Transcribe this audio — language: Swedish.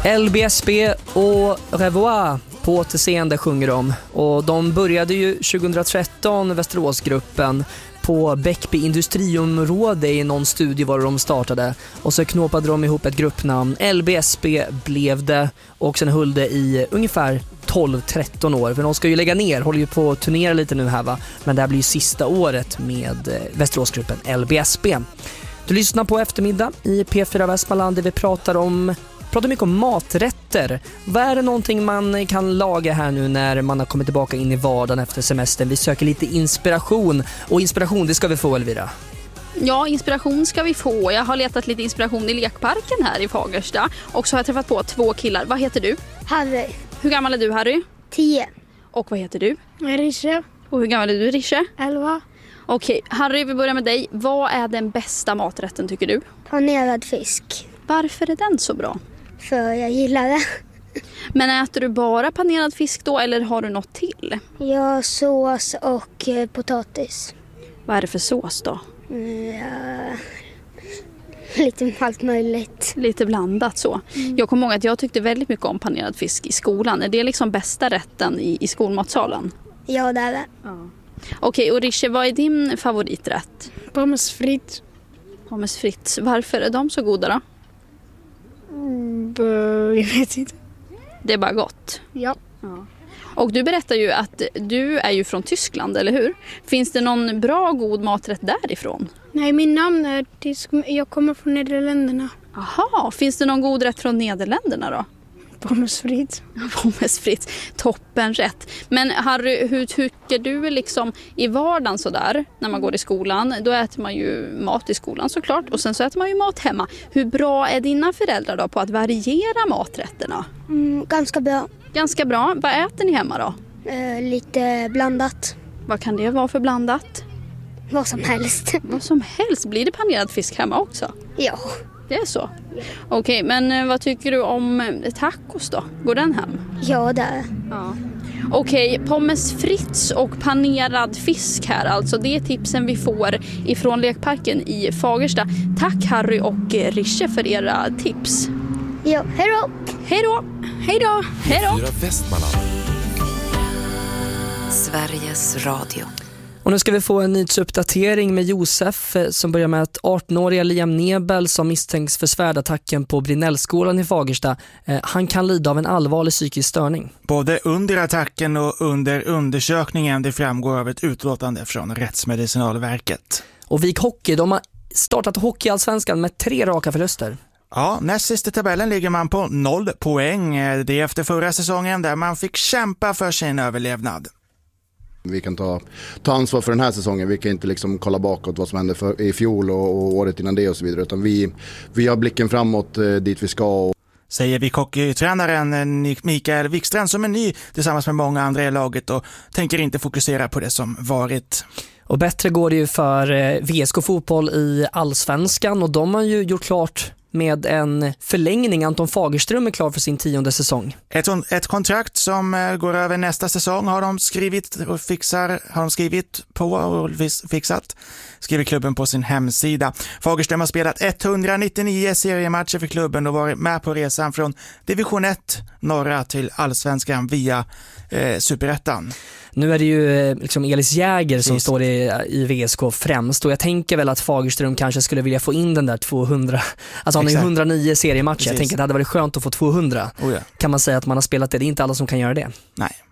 LBSB och Revoir på återseende sjunger de. Och de började ju 2013, Västeråsgruppen, på Bäckby industriområde i någon studie var de startade. Och så knåpade de ihop ett gruppnamn. LBSB blev det, och sen höll det i ungefär 12-13 år. För de ska ju lägga ner, håller ju på att turnera lite nu här va. Men det här blir ju sista året med Västeråsgruppen LBSB. Du lyssnar på Eftermiddag i P4 Västmanland där vi pratar mycket om maträtter. Vad är det någonting man kan laga här nu när man har kommit tillbaka in i vardagen efter semestern? Vi söker lite inspiration. Och inspiration, det ska vi få, Elvira. Ja, inspiration ska vi få. Jag har letat lite inspiration i lekparken här i Fagersta. Och så har jag träffat på 2 killar. Vad heter du? Harry. Hur gammal är du, Harry? 10. Och vad heter du? Rische. Och hur gammal är du, Rische? 11. Okej, Harry, vi börjar med dig. Vad är den bästa maträtten tycker du? Panerad fisk. Varför är den så bra? För jag gillar det. Men äter du bara panerad fisk då, eller har du något till? Ja, sås och potatis. Vad är det för sås då? Ja, lite allt möjligt. Lite blandat så. Jag kommer ihåg att jag tyckte väldigt mycket om panerad fisk i skolan. Är det liksom bästa rätten i skolmatsalen? Ja, det är det. Ja. Okej, och Rische, vad är din favoriträtt? Pommes frites. Pommes frites. Varför är de så goda då? Jag vet inte. Det är bara gott. Ja. Och du berättar ju att du är ju från Tyskland, eller hur? Finns det någon bra god maträtt därifrån? Nej, min namn är tysk. Jag kommer från Nederländerna. Aha, finns det någon god rätt från Nederländerna då? Pommes frites. Pommes frites, toppen rätt. Men Harry, hur tycker du liksom i vardagen så där när man går i skolan? Då äter man ju mat i skolan såklart, och sen så äter man ju mat hemma. Hur bra är dina föräldrar då på att variera maträtterna? Ganska bra. Ganska bra. Vad äter ni hemma då? Lite blandat. Vad kan det vara för blandat? Vad som helst. Vad som helst. Blir det panerad fisk hemma också? Ja. Det är så. Okej, men vad tycker du om tacos då? Går den hem? Ja, det är. Ja. Okej, pommes frites och panerad fisk här. Alltså det är tipsen vi får ifrån lekparken i Fagersta. Tack Harry och Rische för era tips. Ja, hej då. Hej då. Hej då. Hej då. Sveriges Radio. Och nu ska vi få en nyhetsuppdatering med Josef som börjar med att 18-åriga Liam Nebel som misstänks för svärdattacken på Brinnellskolan i Fagersta, han kan lida av en allvarlig psykisk störning. Både under attacken och under undersökningen, det framgår av ett utlåtande från Rättsmedicinalverket. Och Vik Hockey, de har startat hockeyallsvenskan med 3 raka förluster. Ja, näst sist i tabellen ligger man på 0 poäng. Det är efter förra säsongen där man fick kämpa för sin överlevnad. Vi kan ta ansvar för den här säsongen. Vi kan inte liksom kolla bakåt vad som hände i fjol och året innan det och så vidare. Utan vi har blicken framåt dit vi ska. Säger Vik Hockey-tränaren Mikael Wikstrand som är ny tillsammans med många andra i laget och tänker inte fokusera på det som varit. Och bättre går det ju för VSK Fotboll i Allsvenskan, och de har ju gjort klart med en förlängning. Anton Fagerström är klar för sin 10:e säsong. Ett kontrakt som går över nästa säsong har de skrivit skriver klubben på sin hemsida. Fagerström har spelat 199 seriematcher för klubben och varit med på resan från division 1 norra till Allsvenskan via Superettan. Nu är det ju liksom Elis Jäger som står i VSK främst, och jag tänker väl att Fagerström kanske skulle vilja få in den där 200. Alltså han har ju 109 seriematcher. Precis. Jag tänker att det hade varit skönt att få 200. Oh ja. Kan man säga att man har spelat det? Det är inte alla som kan göra det. Nej.